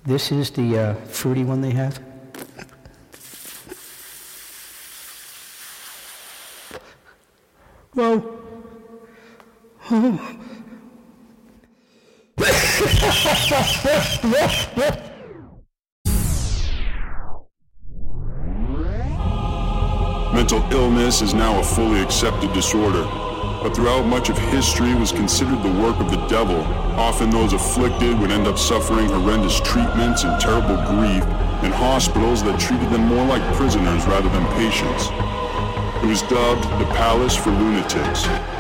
This is the fruity one they have. Whoa. Oh. Mental illness is now a fully accepted disorder, but throughout much of history was considered the work of the devil. Often those afflicted would end up suffering horrendous treatments and terrible grief in hospitals that treated them more like prisoners rather than patients. It was dubbed the Palace for Lunatics.